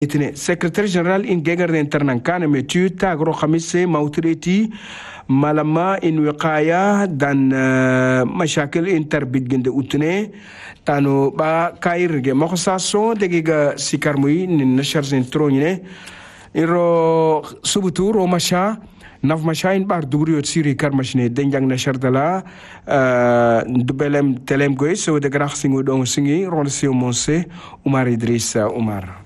itine secrétaire général in gegar internan kana metu tagro khamise mautriti malama in wiqaya dan mashakil interbit gende utne tano ba kairge maksaso degiga sikarmui nin nashar intronyne iro subutu ro masha naf mashain bar dugriot siri karmashne denjang nashar dala dubelem telem goy so de grax singu dong singi ron siu monse Umar Idrissa Umar